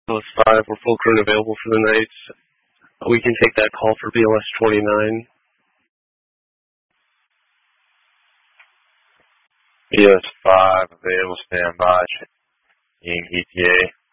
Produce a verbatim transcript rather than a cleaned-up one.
B L S five, we're full current available for the night. We can take that call for B L S twenty-nine. B L S five, available, standby, Yankee E T A.